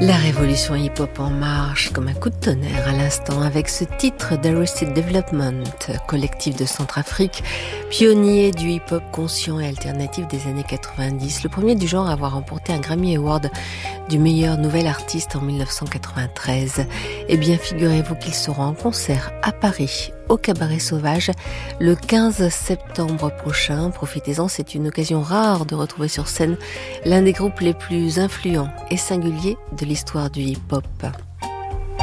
La révolution hip-hop en marche comme un coup de tonnerre à l'instant avec ce titre d'Arrested Development, collectif de Centrafrique, pionnier du hip-hop conscient et alternatif des années 90, le premier du genre à avoir remporté un Grammy Award du meilleur nouvel artiste en 1993. Eh bien, figurez-vous qu'ils seront en concert à Paris, au Cabaret Sauvage, le 15 septembre prochain. Profitez-en, c'est une occasion rare de retrouver sur scène l'un des groupes les plus influents et singuliers de l'histoire du hip-hop.